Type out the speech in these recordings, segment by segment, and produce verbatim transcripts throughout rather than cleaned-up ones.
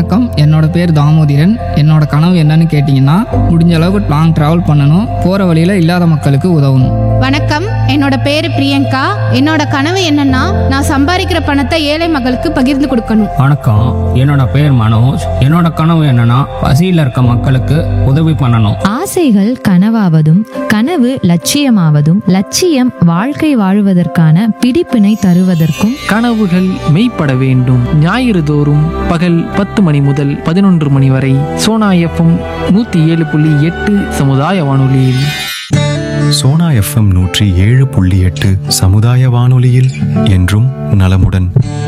வணக்கம், என்னோட பேர் தாமோதிரன். என்னோட கனவு என்னன்னு கேட்டிங்கன்னா, முடிஞ்ச அளவுக்கு லாங் ட்ராவல் பண்ணணும், போகிற வழியில் இல்லாத மக்களுக்கு உதவணும். வணக்கம், என்னோட பேரு பிரியங்கா. என்னோட கனவு என்னன்னா, நான் சம்பாதிக்கிற பணத்தை ஏழை மக்களுக்கு பகிர்ந்து கொடுக்கணும். வணக்கம், என்னோட பேர் மனோஜ். என்னோட கனவு என்னன்னா பசியில் இருக்க மக்களுக்கு உதவி பண்ணணும். ஆசைகள் கனவாவதும் கனவு லட்சியமாவதும் லட்சியம் வாழ்க்கை வாழுவதற்கான பிடிப்பினை தருவதற்கும் கனவுகள் மெய்ப்பட வேண்டும். ஞாயிறு தோறும் பகல் பத்து மணி முதல் பதினொன்று மணி வரை சோனா எஃப்எம் நூற்றி ஏழு புள்ளி எட்டு சமுதாய வானொலியில். சோனா எஃப்எம் நூற்றி ஏழு புள்ளி எட்டு சமுதாய வானொலியில் என்றும் நலமுடன்.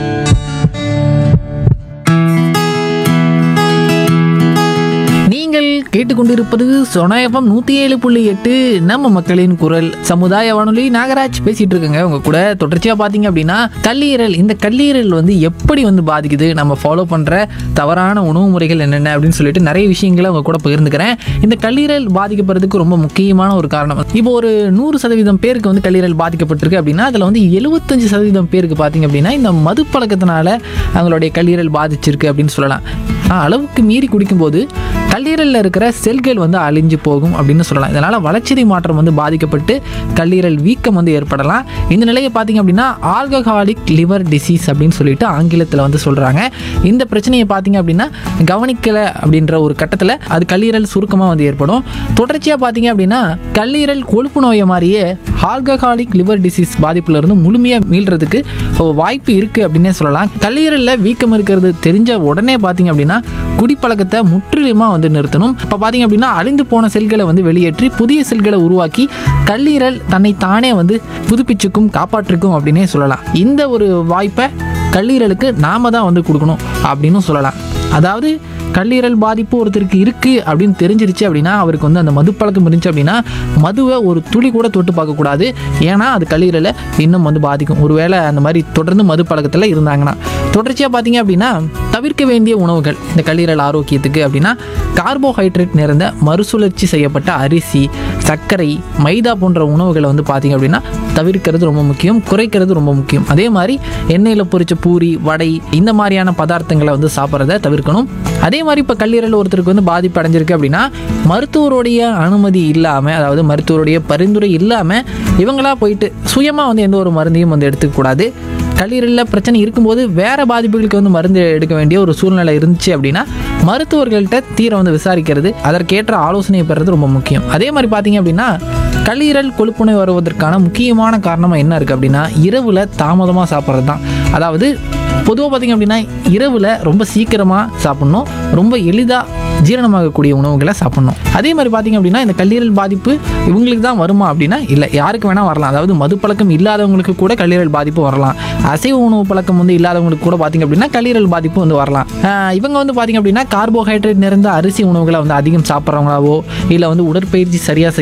நீங்கள் கேட்டுக்கொண்டிருப்பது சோனா எஃப்எம் நூற்றி ஏழு புள்ளி எட்டு நம்ம மக்களின் குரல் சமுதாய வானொலி. நாகராஜ் பேசிட்டு இருக்கேங்க உங்க கூட. தொடர்ச்சியாக பார்த்தீங்க அப்படின்னா கல்லீரல், இந்த கல்லீரல் வந்து எப்படி வந்து பாதிக்குது, நம்ம ஃபாலோ பண்ணுற தவறான உணவு முறைகள் என்னென்ன அப்படின்னு சொல்லிட்டு நிறைய விஷயங்களை உங்க கூட பகிர்ந்துக்கிறேன். இந்த கல்லீரல் பாதிக்கப்படுறதுக்கு ரொம்ப முக்கியமான ஒரு காரணம், இப்போ ஒரு நூறு சதவீதம் பேருக்கு வந்து கல்லீரல் பாதிக்கப்பட்டிருக்கு அப்படின்னா அதில் வந்து எழுபத்தஞ்சு சதவீதம் பேருக்கு பார்த்தீங்க அப்படின்னா இந்த மது பழக்கத்தினால அவங்களுடைய கல்லீரல் பாதிச்சிருக்கு அப்படின்னு சொல்லலாம். அளவுக்கு மீறி குடிக்கும்போது கல்லீரலில் இருக்கிற செல்கள் வந்து அழிஞ்சு போகும் அப்படின்னு சொல்லலாம். இதனால் வளர்ச்சிதை மாற்றம் வந்து பாதிக்கப்பட்டு கல்லீரல் வீக்கம் வந்து ஏற்படலாம். இந்த நிலையை பார்த்தீங்க அப்படின்னா ஆல்கஹாலிக் லிவர் டிசீஸ் அப்படின்னு சொல்லிட்டு ஆங்கிலத்தில் வந்து சொல்கிறாங்க. இந்த பிரச்சனையை பார்த்தீங்க அப்படின்னா கவனிக்கலை அப்படின்ற ஒரு கட்டத்தில் அது கல்லீரல் சுருக்கமாக வந்து ஏற்படும். தொடர்ச்சியாக பார்த்தீங்க அப்படின்னா கல்லீரல் கொழுப்பு நோயை மாதிரியே ஆல்கஹாலிக் லிவர் டிசீஸ் பாதிப்புலேருந்து முழுமையாக மீள்றதுக்கு வாய்ப்பு இருக்குது அப்படின்னே சொல்லலாம். கல்லீரலில் வீக்கம் இருக்கிறது தெரிஞ்ச உடனே பார்த்தீங்க அப்படின்னா குடிப்பழக்கத்தை முற்றிலுமாக வந்து நிறுத்தணும். இப்போ பார்த்தீங்க அப்படின்னா அழிந்து போன செல்களை வந்து வெளியேற்றி புதிய செல்களை உருவாக்கி கல்லீரல் தன்னை தானே வந்து புதுப்பிச்சுக்கும் காப்பாற்றிக்கும் அப்படின்னே சொல்லலாம். இந்த ஒரு வாய்ப்பை கல்லீரலுக்கு நாம தான் வந்து கொடுக்கணும் அப்படின்னு சொல்லலாம். அதாவது கல்லீரல் பாதிப்பு ஒருத்தருக்கு இருக்குது அப்படின்னு தெரிஞ்சிருச்சு அப்படின்னா அவருக்கு வந்து அந்த மது பழக்கம் இருந்துச்சு அப்படின்னா மதுவை ஒரு துளி கூட தொட்டு பார்க்கக்கூடாது. ஏன்னா அது கல்லீரலை இன்னும் வந்து பாதிக்கும். ஒருவேளை அந்த மாதிரி தொடர்ந்து மது பழக்கத்தில் இருந்தாங்கன்னா. தொடர்ச்சியாக பார்த்தீங்க அப்படின்னா தவிர்க்க வேண்டிய உணவுகள் இந்த கல்லீரல் ஆரோக்கியத்துக்கு அப்படின்னா கார்போஹைட்ரேட் நிறைந்த மறுசுழற்சி செய்யப்பட்ட அரிசி, சர்க்கரை, மைதா போன்ற உணவுகளை வந்து பார்த்தீங்க அப்படின்னா தவிர்க்கிறது ரொம்ப முக்கியம், குறைக்கிறது ரொம்ப முக்கியம். அதே மாதிரி எண்ணெயில் பொரிச்ச பூரி, வடை இந்த மாதிரியான பதார்த்தங்களை வந்து சாப்பிட்றத தவிர்க்கணும். அதே மாதிரி இப்போ கல்லீரல் ஒருத்தருக்கு வந்து பாதிப்பு அடைஞ்சிருக்கு அப்படின்னா மருத்துவருடைய அனுமதி இல்லாமல், அதாவது மருத்துவருடைய பரிந்துரை இல்லாமல் இவங்களா போயிட்டு சுயமாக வந்து எந்த ஒரு மருந்தையும் வந்து எடுத்துக்கக்கூடாது. கல்லீரலில் பிரச்சனை இருக்கும்போது வேறு பாதிப்புகளுக்கு வந்து மருந்து எடுக்க வேண்டிய ஒரு சூழ்நிலை இருந்துச்சு அப்படின்னா மருத்துவர்கள்ட்ட தீர வந்து விசாரிக்கிறது, அதற்கேற்ற ஆலோசனையை பெறுறது ரொம்ப முக்கியம். அதே மாதிரி பார்த்தீங்க அப்படின்னா கல்லீரல் கொழுப்பு நோய் வருவதற்கான முக்கியமான காரணமாக என்ன இருக்குது அப்படின்னா இரவில் தாமதமாக சாப்பிட்றது தான். அதாவது பொதுவாக பார்த்திங்க அப்படின்னா இரவில் ரொம்ப சீக்கிரமாக சாப்பிட்ணும், ரொம்ப எளிதாக ஜீரணமாகக்கூடிய உணவுகளை சாப்பிட்ணும். அதே மாதிரி பார்த்திங்க அப்படின்னா இந்த கல்லீரல் பாதிப்பு இவங்களுக்கு தான் வருமா அப்படின்னா இல்லை, யாருக்கு வேணால் வரலாம். அதாவது மது பழக்கம் இல்லாதவங்களுக்கு கூட கல்லீரல் பாதிப்பு வரலாம். அசைவ உணவு பழக்கம் வந்து இல்லாதவங்களுக்கு கூட பார்த்திங்க அப்படின்னா கல்லீரல் பாதிப்பு வந்து வரலாம். இவங்க வந்து பார்த்திங்க அப்படின்னா கார்போஹைட்ரேட் நிறைந்த அரிசி உணவுகளை வந்து அதிகம் சாப்பிட்றவங்களாவோ இல்லை வந்து உடற்பயிற்சி சரியாக